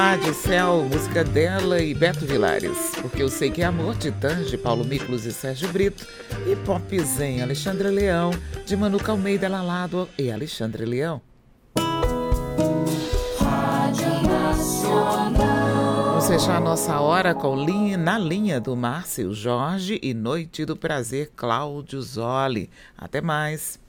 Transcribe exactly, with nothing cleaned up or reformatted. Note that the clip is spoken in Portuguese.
Ah, de Céu, música dela e Beto Vilares. Porque eu sei que é amor, Titãs, de Paulo Miklos e Sérgio Brito. E Pop Zen, Alexandre Leão, de Manuca Almeida Lalado e Alexandre Leão. Vamos fechar a nossa hora com linha, Na Linha do Márcio Jorge e Noite do Prazer, Cláudio Zoli. Até mais.